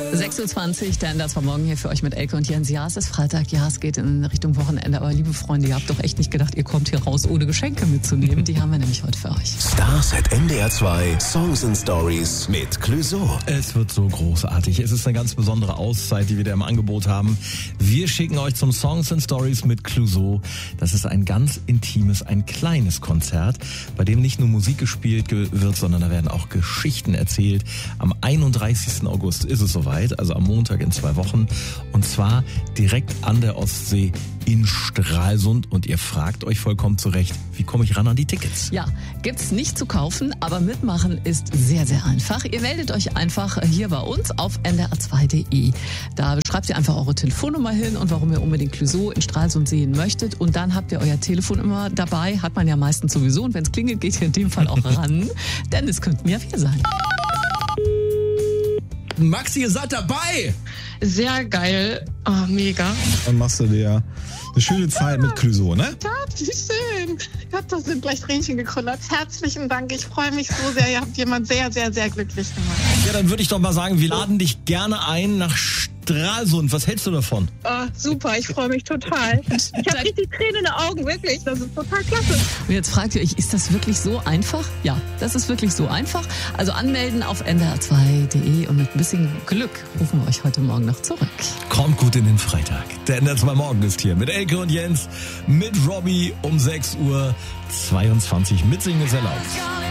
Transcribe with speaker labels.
Speaker 1: 6.20 Uhr, denn das war morgen hier für euch mit Elke und Jens. Ja, es ist Freitag, ja, es geht in Richtung Wochenende. Aber liebe Freunde, ihr habt doch echt nicht gedacht, ihr kommt hier raus, ohne Geschenke mitzunehmen. Die haben wir nämlich heute für euch.
Speaker 2: Stars at NDR 2, Songs and Stories mit Clouseau.
Speaker 3: Es wird so großartig. Es ist eine ganz besondere Auszeit, die wir da im Angebot haben. Wir schicken euch zum Songs and Stories mit Clouseau. Das ist ein ganz intimes, ein kleines Konzert, bei dem nicht nur Musik gespielt wird, sondern da werden auch Geschichten erzählt. Am 31. August ist es soweit, also am Montag in 2 Wochen. Und zwar direkt an der Ostsee in Stralsund. Und ihr fragt euch vollkommen zu Recht, wie komme ich ran an die Tickets?
Speaker 1: Ja, gibt's nicht zu kaufen, aber mitmachen ist sehr, sehr einfach. Ihr meldet euch einfach hier bei uns auf ndr2.de. Da schreibt ihr einfach eure Telefonnummer hin und warum ihr unbedingt Clouseau in Stralsund sehen möchtet. Und dann habt ihr euer Telefon immer dabei. Hat man ja meistens sowieso. Und wenn es klingelt, geht ihr in dem Fall auch ran. Denn es könnten ja wir sein.
Speaker 3: Maxi, ihr seid dabei!
Speaker 4: Sehr geil. Oh, mega.
Speaker 5: Dann machst du dir eine schöne Zeit mit Clouseau, ne?
Speaker 4: Ja, wie schön. Gott, da sind gleich Tränchen gekullert. Herzlichen Dank. Ich freue mich so sehr. Ihr habt jemand sehr, sehr, sehr glücklich gemacht.
Speaker 3: Ja, dann würde ich doch mal sagen, wir laden dich gerne ein nach Stralsund. Was hältst du davon?
Speaker 4: Oh, super. Ich freue mich total. Ich habe richtig Tränen in den Augen. Wirklich. Das ist total klasse.
Speaker 1: Und jetzt fragt ihr euch, ist das wirklich so einfach? Ja, das ist wirklich so einfach. Also anmelden auf ndr2.de und mit ein bisschen Glück rufen wir euch heute Morgen noch zurück.
Speaker 3: Kommt gut in den Freitag. Der NDR 2 Morgen ist hier mit Elke und Jens, mit Robbie um 6.22 Uhr. Mitsingen ist erlaubt.